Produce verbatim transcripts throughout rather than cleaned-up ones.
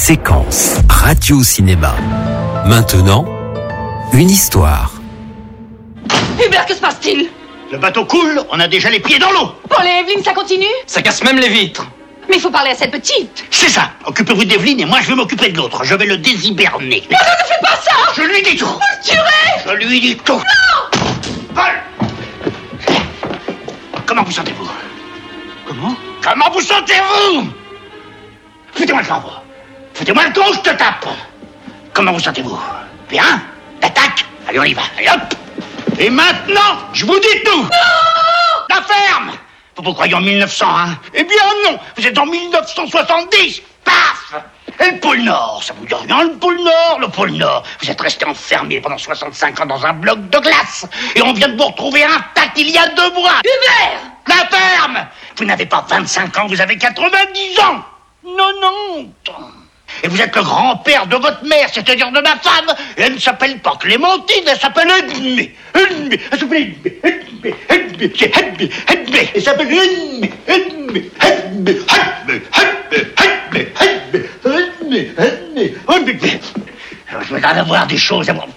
Séquence radio-cinéma. Maintenant, une histoire. Hubert, que se passe-t-il? Le bateau coule, on a déjà les pieds dans l'eau. Pour les Evelyne, ça continue? Ça casse même les vitres. Mais il faut parler à cette petite. C'est ça. Occupez-vous d'Evelyne et moi je vais m'occuper de l'autre. Je vais le déshiberner. Non, non, ne fais pas ça! Je lui dis tout. Vous le tuerez! Je lui dis tout. Non! Paul! Comment vous sentez-vous? Comment? Comment vous sentez-vous? Foutez-moi le camp. Foutez-moi le camp, je te tape. Comment vous sentez-vous? Bien? L'attaque? Allez, on y va. Allez, hop! Et maintenant, je vous dis tout. Non! La ferme! Vous vous croyez en mille neuf cents, hein? Eh bien non, vous êtes en mille neuf cent soixante-dix. Paf! Et le pôle Nord, ça vous dit rien, le pôle Nord? Le pôle Nord, vous êtes resté enfermé pendant soixante-cinq ans dans un bloc de glace. Et on vient de vous retrouver intact il y a deux mois. Hubert! La ferme! Vous n'avez pas vingt-cinq ans, vous avez quatre-vingt-dix ans. Non, non. Et vous êtes le grand-père de votre mère, c'est-à-dire de ma femme. Et elle ne s'appelle pas Clémentine, elle s'appelle Edmé. Edmé, elle s'appelle Edmé, Edmé, c'est Edmé, Edmé. Elle s'appelle Edmé, Edmé, Edmé, Edmé, Edmé, Edmé, Edmé, Edmé, Edmé, Edmé. Alors je vais avoir des choses à voir.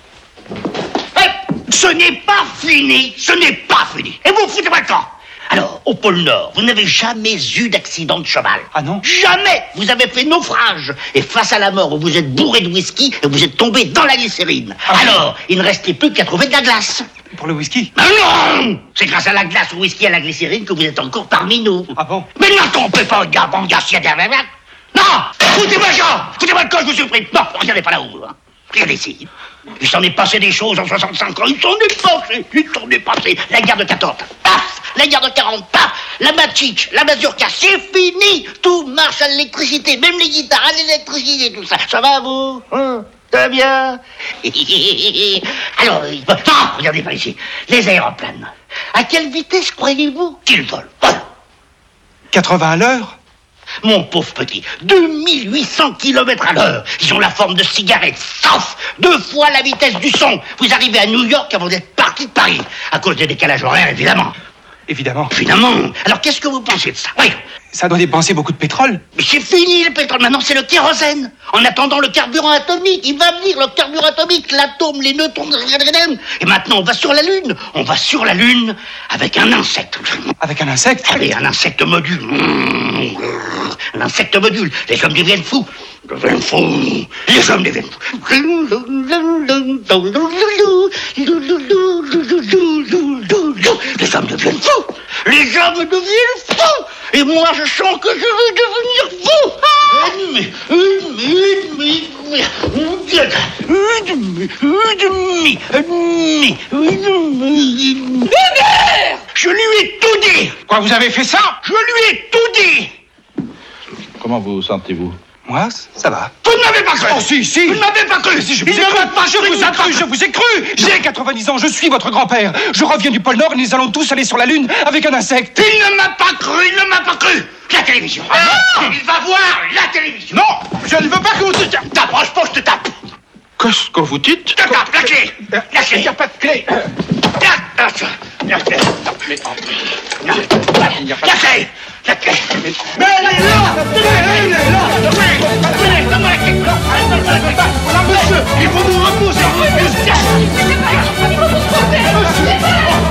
Ce n'est pas fini, ce n'est pas fini. Et vous foutez-moi le camp. Alors, au pôle Nord, vous n'avez jamais eu d'accident de cheval. Ah non? Jamais. Vous avez fait naufrage. Et face à la mort, vous êtes bourré de whisky et vous êtes tombé dans la glycérine. Ah oui. Alors, il ne restait plus qu'à trouver de la glace. Pour le whisky? Mais non! C'est grâce à la glace, au whisky et à la glycérine que vous êtes encore parmi nous. Ah bon? Mais ne trompez pas, gars, bon gars, si y a des... Non! Foutez-moi le camp! Foutez-moi le camp, je vous supplie. Non, regardez pas là-haut. Hein. Regardez ici. Il s'en est passé des choses en soixante-cinq ans. Il s'en est passé. Il s'en est passé. La guerre de quatorze. Paf! La guerre de quarante. Paf! La Machic. La mazurka. C'est fini. Tout marche à l'électricité. Même les guitares à l'électricité, tout ça. Ça va, vous? Hein? Ça va bien? Alors, non, regardez pas ici. Les aéroplanes. À quelle vitesse croyez-vous qu'ils volent? Voilà. quatre-vingts à l'heure? Mon pauvre petit, deux mille huit cents kilomètres à l'heure. Ils ont la forme de cigarettes, sauf deux fois la vitesse du son. Vous arrivez à New York avant d'être parti de Paris. À cause des décalages horaires, évidemment. Évidemment. Évidemment. Alors, qu'est-ce que vous pensez de ça? Oui. Ça doit dépenser beaucoup de pétrole. Mais c'est fini, le pétrole. Maintenant, c'est le kérosène. En attendant le carburant atomique. Il va venir, le carburant atomique, l'atome, les neutrons. Et maintenant, on va sur la Lune. On va sur la Lune avec un insecte. Avec un insecte? Allez, un insecte module. Mmh. Un insecte module. Les hommes deviennent fous. Deviennent fous. Les hommes deviennent fous. Les hommes deviennent fous. Les hommes deviennent fous. Et moi, je sens que je veux devenir fou. Ennemi, ennemi, ennemi, ennemi, ennemi, ennemi. Hubert! Je lui ai tout dit. Quoi, vous avez fait ça? Je lui ai tout dit. Comment vous sentez-vous? Moi, ça va. Vous ne m'avez pas cru. Oh si, si. Vous ne m'avez pas cru. Si, je Il vous ai ne cru. m'a pas Je vous ai cru, je vous ai cru. J'ai quatre-vingt-dix ans, je suis votre grand-père. Je reviens du pôle Nord et nous allons tous aller sur la Lune avec un insecte. Il ne m'a pas cru, il ne m'a pas cru. La télévision. Ah. Il va voir la télévision. Non, je ne veux pas que vous... T'approches pas, je te tape. Qu'est-ce que vous dites? Je te tape, la clé. La clé. Il n'y a pas de clé. La clé. La clé. Il n'y a pas La de clé. La clé. Mais elle est là. Elle est là. Donne-moi la clé. Monsieur, il faut vous reposer. Il faut vous poser!